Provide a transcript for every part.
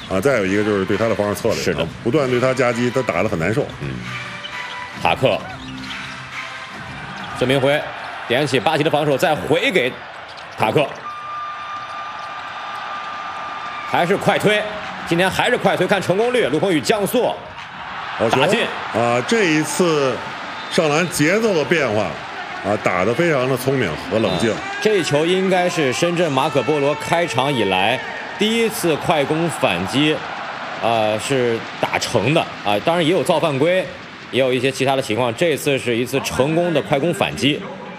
啊，再有一个就是对他的防守策略， 是的， 不断对他夹击，他打得很难受。 塔克，孙铭徽点起巴西的防守，再回给塔克，还是快推，今天还是快推，看成功率，陆鹏宇降速，打进啊！这一次上篮节奏的变化啊，打得非常的聪明和冷静。 这一球应该是深圳马可波罗开场以来第一次快攻反击，是打成的啊，当然也有造犯规，也有一些其他的情况，这次是一次成功的快攻反击。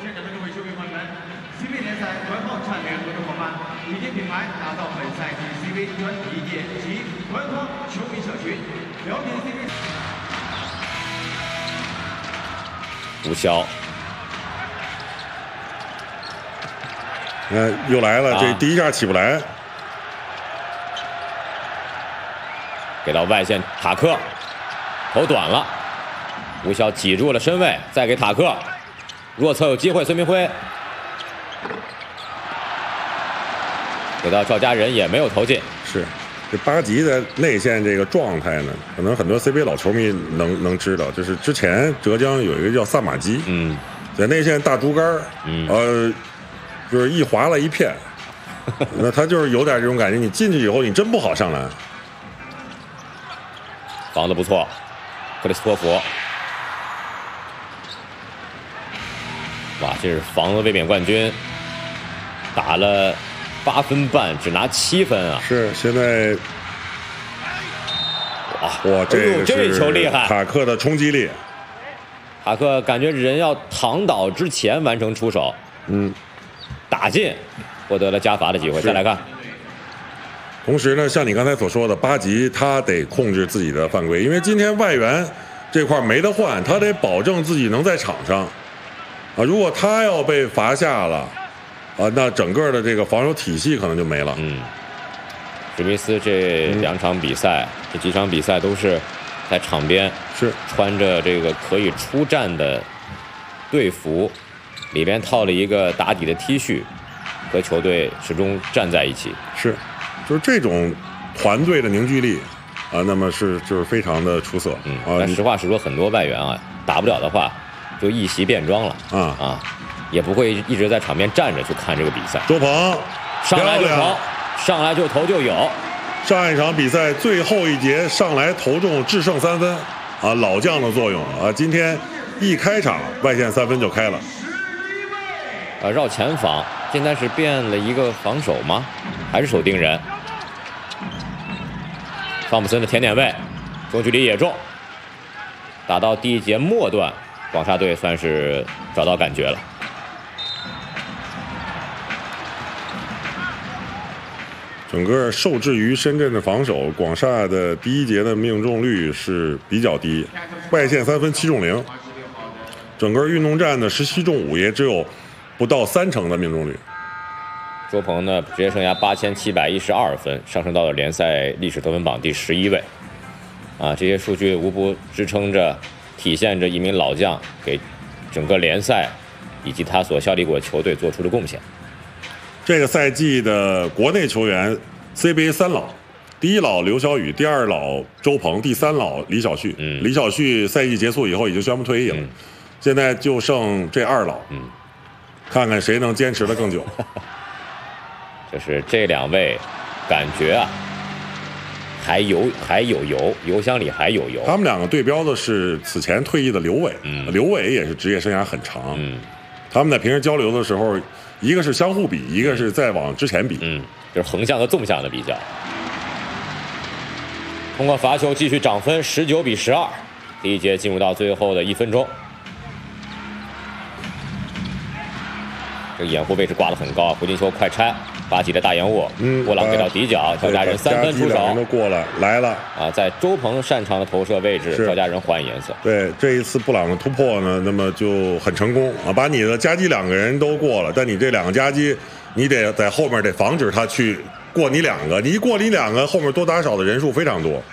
吴骁， 又来了，这第一下起不来， 给到外线塔克，投短了，吴骁挤住了身位，再给塔克，弱侧有机会，孙铭徽给到赵家人也没有投进。 是，这巴吉的内线这个状态呢，可能很多 CBA 老球迷能知道，就是之前浙江有一个叫萨马基，在内线大竹竿，就是一划了一片，那他就是有点这种感觉，你进去以后你真不好上篮。 防得不错，克里斯托弗，哇，这是防的卫冕冠军，打了8分半，只拿7分啊！ 是现在，哇， 这球厉害！ 塔克的冲击力， 塔克感觉人要躺倒之前完成出手，打进，获得了加罚的机会。再来看， 同时呢，像你刚才所说的，巴吉他得控制自己的犯规，因为今天外援这块没得换，他得保证自己能在场上啊。如果他要被罚下了啊，那整个的这个防守体系可能就没了。 史密斯这2场比赛，这几场比赛都是在场边是穿着这个可以出战的队服，里边套了一个打底的 T 恤，和球队始终站在一起。 是，就是这种团队的凝聚力啊，那么就是非常的出色。 但实话实说，很多外援啊，打不了的话，就一袭便装了也不会一直在场边站着去看这个比赛。 周鹏上来就投，上来就投就有。 上一场比赛最后一节上来投中制胜3分啊，老将的作用啊，今天一开场外线3分就开了。 绕前防，现在是变了一个防守吗？还是守定人？汤普森的甜点位，中距离也中。打到第一节末段，广厦队算是找到感觉了。 整个受制于深圳的防守，广厦的第一节的命中率是比较低，外线3分7中0，整个运动战的17中5也只有不到30%的命中率。 周鹏呢，职业生涯8712分，上升到了联赛历史得分榜第11位。这些数据无不支撑着、体现着一名老将给整个联赛以及他所效力过的球队做出的贡献。 这个赛季的国内球员 CBA 3老，第一老刘晓宇，第二老周鹏，第三老李晓旭。李晓旭赛季结束以后已经宣布退役了，现在就剩这2老。看看谁能坚持得更久。 就是这2位，感觉还有油箱里还有油。 他们2个对标的是此前退役的刘伟，刘伟也是职业生涯很长。他们在平时交流的时候，一个是相互比，一个是再往之前比。 就是横向和纵向的比较。通过罚球继续涨分，19-12。第一节进入到最后的1分钟。这个掩护位置挂得很高，胡金秋快拆，巴吉的大掩护，波朗给到底角，赵家人3分出手， 都过来了在周鹏擅长的投射位置，赵家人换颜色。 对，这一次布朗的突破呢，那么就很成功把你的夹击2个人都过了，但你这2个夹击，你得在后面得防止他去过你2个，你一过你2个，后面多打少的人数非常多。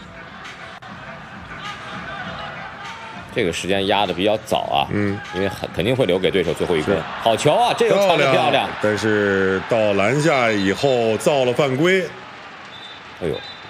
这个时间压的比较早因为肯定会留给对手最后一个。好球这个传得漂亮， 但是到篮下以后造了犯规。 哎呦，